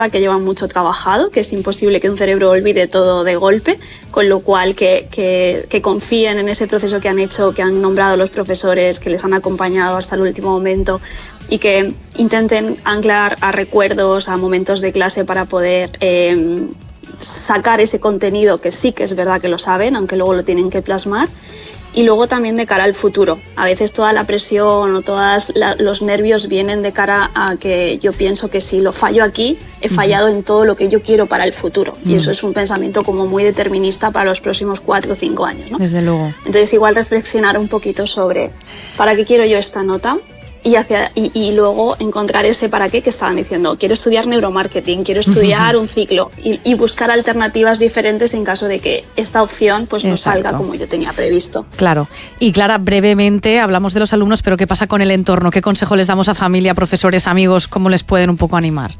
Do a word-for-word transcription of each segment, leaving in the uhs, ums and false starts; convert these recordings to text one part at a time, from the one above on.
que llevan mucho trabajado, que es imposible que un cerebro olvide todo de golpe, con lo cual que, que, que confíen en ese proceso que han hecho, que han nombrado los profesores, que les han acompañado hasta el último momento y que intenten anclar a recuerdos, a momentos de clase para poder eh, sacar ese contenido que sí que es verdad que lo saben, aunque luego lo tienen que plasmar. Y luego también de cara al futuro. A veces toda la presión o todos los nervios vienen de cara a que yo pienso que si lo fallo aquí, he fallado uh-huh. en todo lo que yo quiero para el futuro. Uh-huh. Y eso es un pensamiento como muy determinista para los próximos cuatro o cinco años, ¿no? Desde luego. Entonces igual reflexionar un poquito sobre ¿para qué quiero yo esta nota? Y, hacia, y, y luego encontrar ese para qué que estaban diciendo. Quiero estudiar neuromarketing, quiero estudiar un ciclo y, y buscar alternativas diferentes en caso de que esta opción pues, no Exacto. salga como yo tenía previsto. Claro. Y Clara, brevemente hablamos de los alumnos, pero ¿qué pasa con el entorno? ¿Qué consejo les damos a familia, profesores, amigos? ¿Cómo les pueden un poco animar?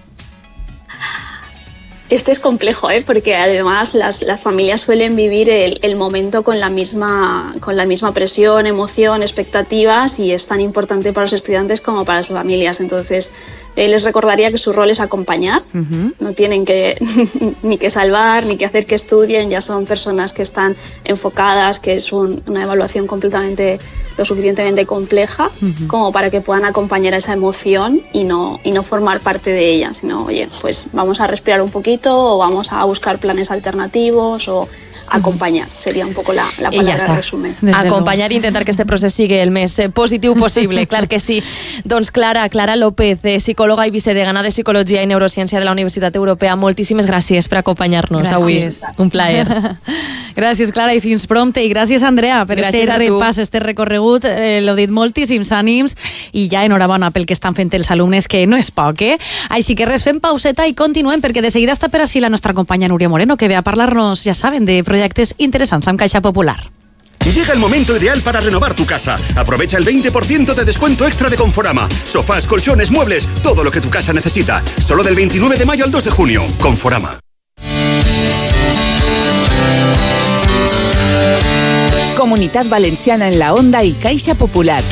Este es complejo, ¿eh? Porque además las, las familias suelen vivir el, el momento con la, misma, con la misma presión, emoción, expectativas y es tan importante para los estudiantes como para las familias. Entonces, eh, les recordaría que su rol es acompañar, uh-huh. no tienen que ni que salvar, ni que hacer que estudien, ya son personas que están enfocadas, que es un, una evaluación completamente lo suficientemente compleja uh-huh. como para que puedan acompañar a esa emoción y no, y no formar parte de ella, sino, oye, pues vamos a respirar un poquito o vamos a buscar planes alternativos o acompanyar, seria un poco la, la palabra resumen. Acompanyar i intentar que este procés sigui el més positiu possible, clar que sí. Doncs Clara, Clara López, psicòloga i vicedegana de Psicologia i Neurociència de la Universitat Europea, moltíssimes gràcies per acompanyar-nos gràcies. avui. Un plaer. Gràcies, Clara, i fins prompte. I gràcies, Andrea, per gràcies este repàs, este recorregut. Eh, L'heu dit, moltíssims ànims i ja enhorabona pel que estan fent els alumnes, que no és poc, eh? Així que res, fem pauseta i continuem, perquè de seguida està per així la nostra companya Núria Moreno, que ve a parlar-nos, ja saben, de proyectos interesantes amb Caixa Popular. Llega el momento ideal para renovar tu casa. Aprovecha el veinte por ciento de descuento extra de Conforama. Sofás, colchones, muebles, todo lo que tu casa necesita. Solo del veintinueve de mayo al dos de junio. Conforama. Comunitat Valenciana en la Onda i Caixa Popular.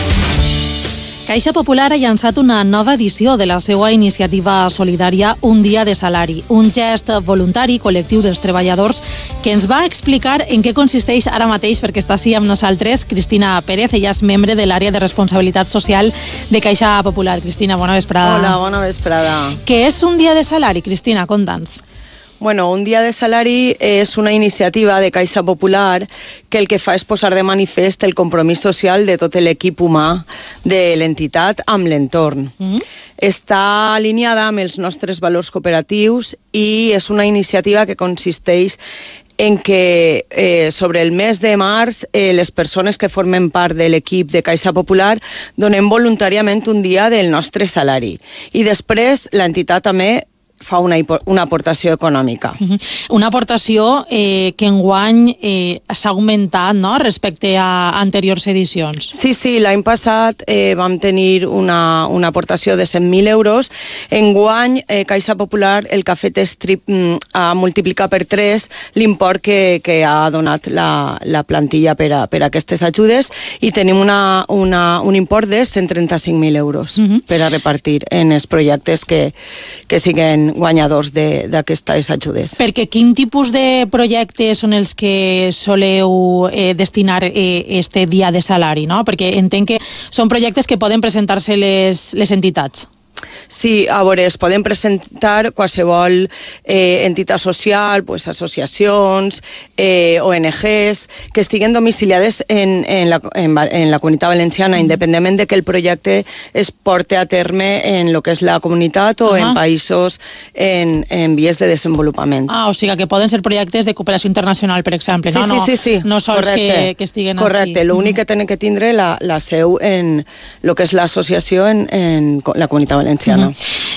Caixa Popular ha llançat una nova edició de la seva iniciativa solidària Un dia de salari, un gest voluntari col·lectiu dels treballadors que ens va explicar en què consisteix ara mateix, perquè està així amb nosaltres, Cristina Pérez. Ella és membre de l'àrea de responsabilitat social de Caixa Popular. Cristina, bona vesprada. Hola, bona vesprada. Què és un dia de salari, Cristina? Conta'ns. Bueno, un dia de salari és una iniciativa de Caixa Popular que el que fa és posar de manifest el compromís social de tot l'equip humà de l'entitat amb l'entorn. Mm-hmm. Està alineada amb els nostres valors cooperatius i és una iniciativa que consisteix en que eh, sobre el mes de març eh, les persones que formen part de l'equip de Caixa Popular donem voluntàriament un dia del nostre salari. I després l'entitat també fa una, una aportació econòmica. Uh-huh. Una aportació eh, que enguany eh, s'ha augmentat, no?, respecte a anteriors edicions. Sí, sí, l'any passat eh, vam tenir una, una aportació de cent mil euros. Enguany, eh, Caixa Popular, el que ha fet és tri, ha multiplicat per tres l'import que, que ha donat la, la plantilla per a, per a aquestes ajudes i tenim una, una, un import de cent trenta-cinc mil euros uh-huh. per a repartir en els projectes que, que siguen guanyadors d'aquestes ajudes. Perquè quin tipus de projectes són els que soleu eh, destinar eh, este dia de salari, no? Perquè entenc que són projectes que poden presentar-se les, les entitats. Sí, a veure, es poden presentar qualsevol eh, entitat social, pues, associacions, eh, O N Ges, que estiguen domiciliades en, en, la, en, en la comunitat valenciana, independentment de que el projecte es porte a terme en lo que és la comunitat o uh-huh. en països en, en vies de desenvolupament. Ah, o sigui que poden ser projectes de cooperació internacional, per exemple, sí, no? Sí, sí, sí. No sols que, que estiguen així. Correcte, l'únic que tenen que tindre la, la seu en lo que és l'associació en, en la comunitat valenciana. Uh-huh.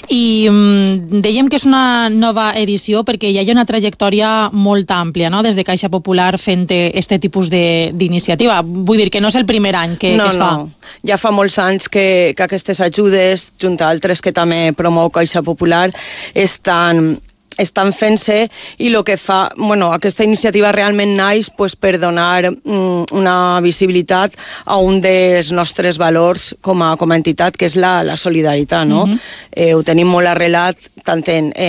I um, dèiem que és una nova edició perquè ja hi ha una trajectòria molt àmplia, no?, des de Caixa Popular fent este tipus d'iniciativa. Vull dir que no és el primer any que, no, que es fa. No, ja fa molts anys que, que aquestes ajudes, junt a altres que també promou Caixa Popular, estan... estan fent-se i el que fa, bueno, aquesta iniciativa realment naix pues, per donar mm, una visibilitat a un dels nostres valors com a, com a entitat, que és la, la solidaritat, no? Uh-huh. eh, ho tenim molt arrelat tant en,